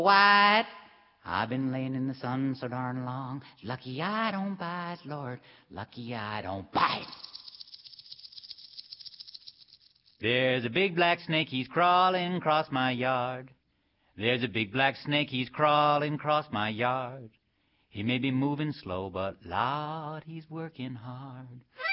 White, I've been laying in the sun so darn long. Lucky I don't bite, Lord. Lucky I don't bite. There's a big black snake, he's crawling across my yard. There's a big black snake, he's crawling across my yard. He may be moving slow, but Lord, he's working hard.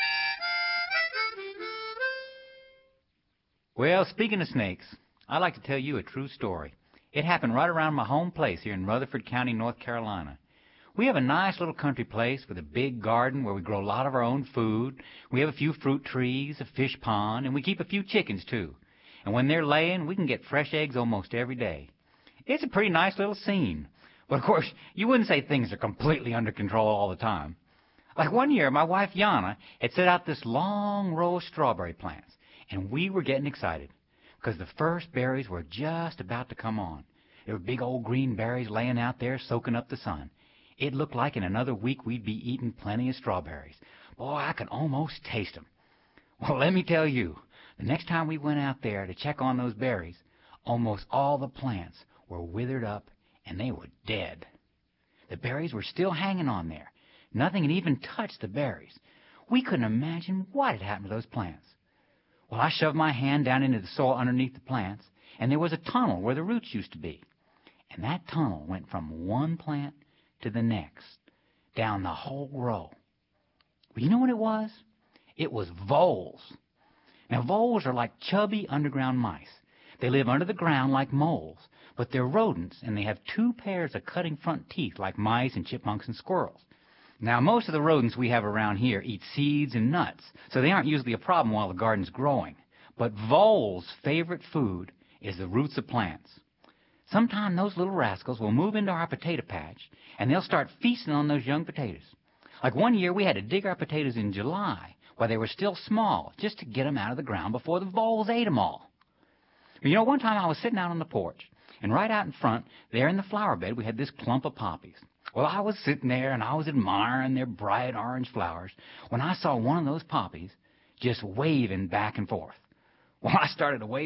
Well, speaking of snakes, I'd like to tell you a true story. It happened right around my home place here in Rutherford County, North Carolina. We have a nice little country place with a big garden where we grow a lot of our own food. We have a few fruit trees, a fish pond, and we keep a few chickens, too. And when they're laying, we can get fresh eggs almost every day. It's a pretty nice little scene. But, of course, you wouldn't say things are completely under control all the time. Like one year, my wife, Yana, had set out this long row of strawberry plants, and we were getting excited because the first berries were just about to come on. There were big old green berries laying out there soaking up the sun. It looked like in another week we'd be eating plenty of strawberries. Boy, I could almost taste them. Well, let me tell you, the next time we went out there to check on those berries, almost all the plants were withered up and they were dead. The berries were still hanging on there. Nothing had even touched the berries. We couldn't imagine what had happened to those plants. Well, I shoved my hand down into the soil underneath the plants, and there was a tunnel where the roots used to be. And that tunnel went from one plant to the next, down the whole row. Well, you know what it was? It was voles. Now, voles are like chubby underground mice. They live under the ground like moles, but they're rodents, and they have two pairs of cutting front teeth like mice and chipmunks and squirrels. Now, most of the rodents we have around here eat seeds and nuts, so they aren't usually a problem while the garden's growing. But voles' favorite food is the roots of plants. Sometime those little rascals will move into our potato patch, and they'll start feasting on those young potatoes. Like one year, we had to dig our potatoes in July while they were still small, just to get them out of the ground before the voles ate them all. But you know, one time I was sitting out on the porch, and right out in front, there in the flower bed, we had this clump of poppies. Well, I was sitting there, and I was admiring their bright orange flowers when I saw one of those poppies just waving back and forth. Well, I started to wave